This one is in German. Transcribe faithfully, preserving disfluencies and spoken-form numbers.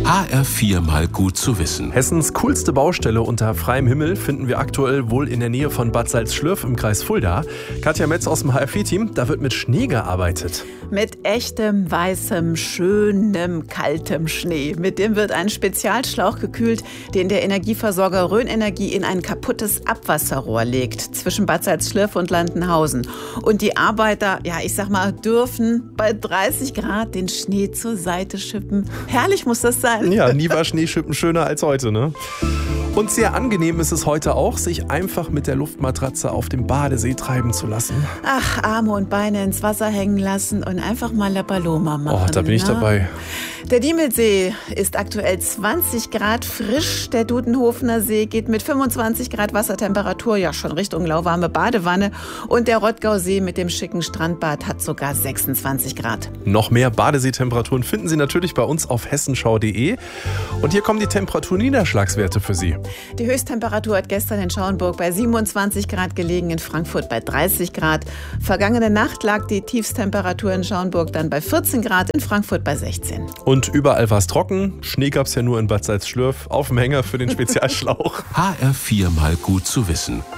H R vier mal gut zu wissen. Hessens coolste Baustelle unter freiem Himmel finden wir aktuell wohl in der Nähe von Bad Salzschlürf im Kreis Fulda. Katja Metz aus dem H R vier Team, da wird mit Schnee gearbeitet. Mit echtem, weißem, schönem, kaltem Schnee. Mit dem wird ein Spezialschlauch gekühlt, den der Energieversorger Rhön Energie in ein kaputtes Abwasserrohr legt zwischen Bad Salzschlürf und Landenhausen. Und die Arbeiter, ja, ich sag mal, dürfen bei dreißig Grad den Schnee zur Seite schippen. Herrlich muss das sein. Ja, nie war Schneeschippen schöner als heute, ne? Und sehr angenehm ist es heute auch, sich einfach mit der Luftmatratze auf dem Badesee treiben zu lassen. Ach, Arme und Beine ins Wasser hängen lassen und einfach mal La Paloma machen. Oh, da bin ich ne? dabei. Der Diemelsee ist aktuell zwanzig Grad frisch. Der Dudenhofener See geht mit fünfundzwanzig Grad Wassertemperatur ja schon Richtung lauwarme Badewanne. Und der Rottgausee mit dem schicken Strandbad hat sogar sechsundzwanzig Grad. Noch mehr Badeseetemperaturen finden Sie natürlich bei uns auf hessenschau punkt de. Und hier kommen die Temperaturniederschlagswerte für Sie. Die Höchsttemperatur hat gestern in Schauenburg bei siebenundzwanzig Grad gelegen, in Frankfurt bei dreißig Grad. Vergangene Nacht lag die Tiefsttemperatur in Schauenburg dann bei vierzehn Grad, in Frankfurt bei sechzehn. Und überall war es trocken. Schnee gab es ja nur in Bad Salzschlürf. Auf dem Hänger für den Spezialschlauch. H R vier mal gut zu wissen.